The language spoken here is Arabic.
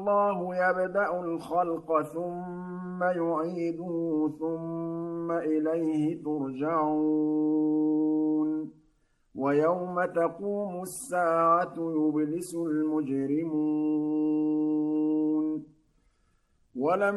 اللَّهُ يَبْدَأُ الْخَلْقَ ثُمَّ يُعِيدُهُ ثُمَّ إِلَيْهِ تُرْجَعُونَ وَيَوْمَ تَقُومُ السَّاعَةُ يُبْلِسُ الْمُجْرِمُونَ